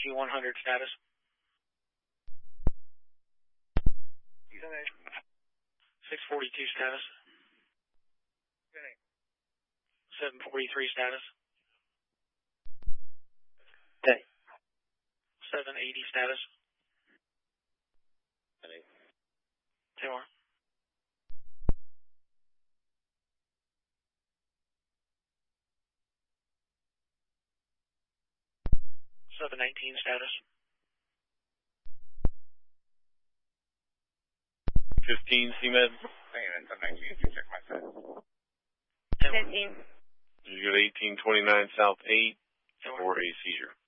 AC 100 status. 642 status. 743 status. 780 status. 10 more. 719 status. 15 CMed. Hang on, 719, check my set. 10 more. 15. You got 1829 South 8 for a seizure.